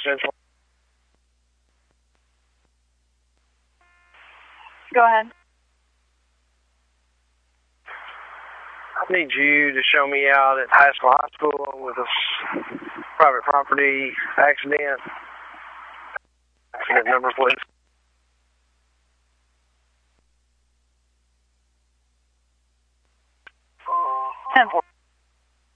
Central. Go ahead. I need you to show me out at Haskell High School with a private property accident. Accident number, please. 10-4.